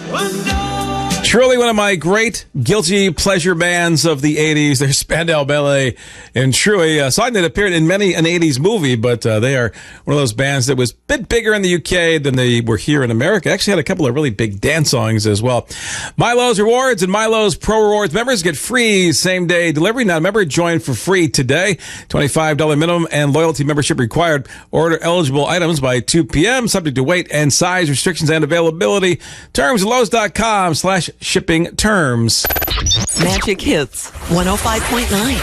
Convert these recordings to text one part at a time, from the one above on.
Truly one of my great guilty pleasure bands of the 80s. They're Spandau Ballet and Truly, a song that appeared in many an 80s movie, but they are one of those bands that was a bit bigger in the UK than they were here in America. Actually had a couple of really big dance songs as well. Milo's Rewards and Milo's Pro Rewards members get free same-day delivery. Now, remember, join for free today. $25 minimum and loyalty membership required. Order eligible items by 2 p.m., subject to weight and size restrictions and availability. Terms at Lowe's.com/shipping terms. Magic Hits 105.9.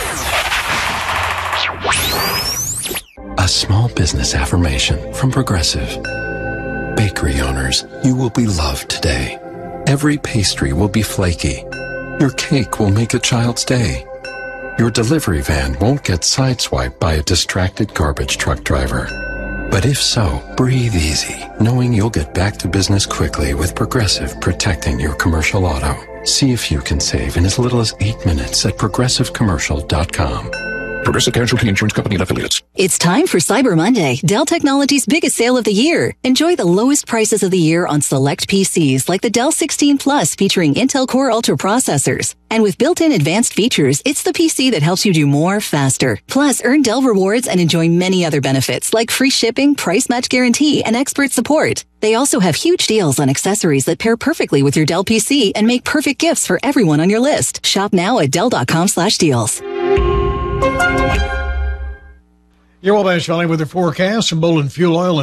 A small business affirmation from Progressive. Bakery owners, you will be loved today. Every pastry will be flaky. Your cake will make a child's day. Your delivery van won't get sideswiped by a distracted garbage truck driver. But if so, breathe easy, knowing you'll get back to business quickly with Progressive protecting your commercial auto. See if you can save in as little as 8 minutes at progressivecommercial.com. Progressive Casualty Insurance Company and Affiliates. It's time for Cyber Monday, Dell Technologies' biggest sale of the year. Enjoy the lowest prices of the year on select PCs like the Dell 16 Plus featuring Intel Core Ultra processors. And with built-in advanced features, it's the PC that helps you do more faster. Plus, earn Dell rewards and enjoy many other benefits like free shipping, price match guarantee, and expert support. They also have huge deals on accessories that pair perfectly with your Dell PC and make perfect gifts for everyone on your list. Shop now at Dell.com/deals. Your Wabash Valley weather forecast from Bolin Fuel Oil